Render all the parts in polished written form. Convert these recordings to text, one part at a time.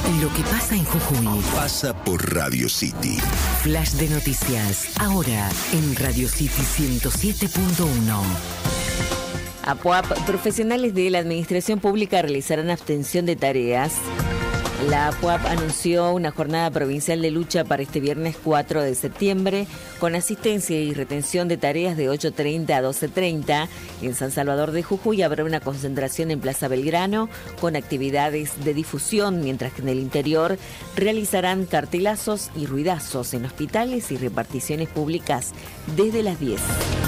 Lo que pasa en Jujuy pasa por Radio City. Flash de noticias, ahora en Radio City 107.1. APUAP, profesionales de la Administración Pública realizarán abstención de tareas. La APUAP anunció una jornada provincial de lucha para este viernes 4 de septiembre, con asistencia y retención de tareas de 8:30 a 12:30. En San Salvador de Jujuy habrá una concentración en Plaza Belgrano con actividades de difusión, mientras que en el interior realizarán cartelazos y ruidazos en hospitales y reparticiones públicas desde las 10.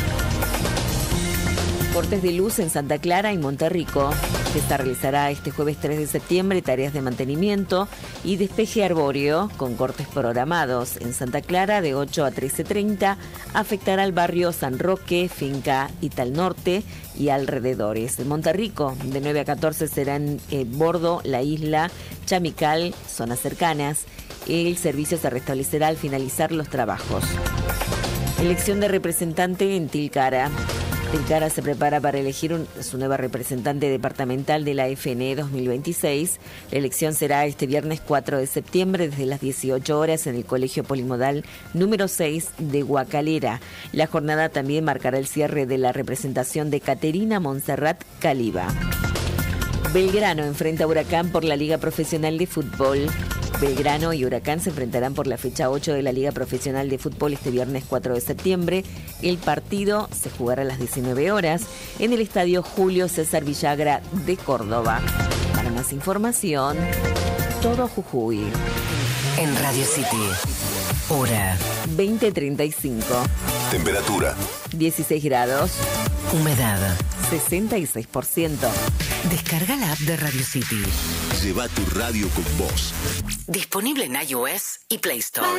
Cortes de luz en Santa Clara y Monterrico. Esta realizará este jueves 3 de septiembre tareas de mantenimiento y despeje arbóreo con cortes programados. En Santa Clara de 8 a 13:30 afectará al barrio San Roque, Finca Ital Norte y alrededores. En Monterrico de 9 a 14 será en Bordo, La Isla, Chamical, zonas cercanas. El servicio se restablecerá al finalizar los trabajos. Elección de representante en Tilcara. Tilcara se prepara para elegir su nueva representante departamental de la FNE 2026. La elección será este viernes 4 de septiembre desde las 18 horas en el Colegio Polimodal número 6 de Guacalera. La jornada también marcará el cierre de la representación de Caterina Montserrat Caliba. Belgrano enfrenta a Huracán por la Liga Profesional de Fútbol. Belgrano y Huracán se enfrentarán por la fecha 8 de la Liga Profesional de Fútbol este viernes 4 de septiembre. El partido se jugará a las 19 horas en el Estadio Julio César Villagra de Córdoba. Para más información, todo Jujuy. En Radio City, hora 20:35. Temperatura 16 grados. humedad 66%. Descarga la app de Radio City. lleva tu radio con vos. Disponible en iOS y Play Store.